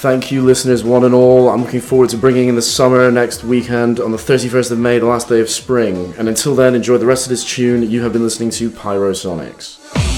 Thank you, listeners, one and all. I'm looking forward to bringing in the summer next weekend on the 31st of May, the last day of spring. And until then, enjoy the rest of this tune. You have been listening to Pyrosonics.